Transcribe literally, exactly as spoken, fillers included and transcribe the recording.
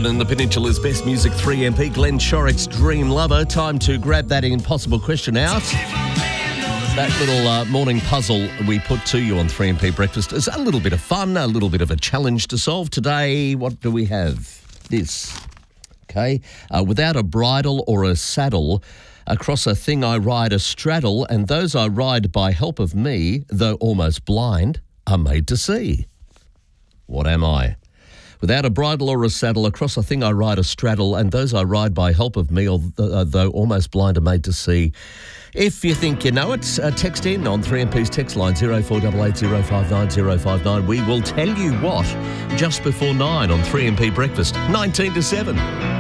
Melbourne and the Peninsula's best music, three M P, Glenn Shorrock's Dream Lover. Time to grab that impossible question out. That little uh, morning puzzle we put to you on three M P Breakfast is a little bit of fun, a little bit of a challenge to solve. Today, what do we have? This. Okay. Uh, without a bridle or a saddle, across a thing I ride a straddle, and those I ride by help of me, though almost blind, are made to see. What am I? Without a bridle or a saddle, across a thing I ride a straddle, and those I ride by help of me, although almost blind, are made to see. If you think you know it, uh, text in on three M P's text line zero four eight eight zero five nine zero five nine. We will tell you what just before nine on three M P Breakfast, nineteen to seven.